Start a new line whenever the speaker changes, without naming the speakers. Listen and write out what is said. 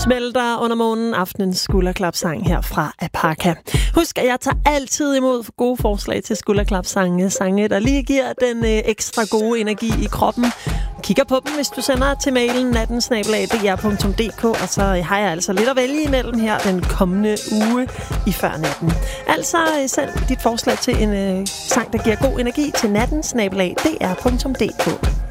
Smelter under månen, aftenens skulderklapsang her fra Apaka. Husk, at jeg tager altid imod gode forslag til skulderklapsange, sange, der lige giver den ekstra gode energi i kroppen. Kigger på dem, hvis du sender til mailen natten@dr.dk, og så har jeg altså lidt at vælge imellem her den kommende uge i førnatten. Altså send dit forslag til en sang, der giver god energi til natten@dr.dk.